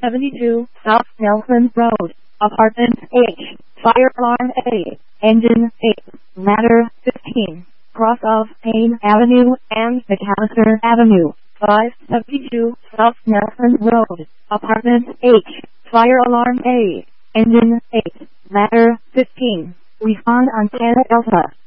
72 South Nelson Road, Apartment H, Fire Alarm A, Engine 8, Ladder 15, cross of Payne Avenue and McAllister Avenue, 572 South Nelson Road, Apartment H, Fire Alarm A, Engine 8, Ladder 15, respond on Antenna Delta.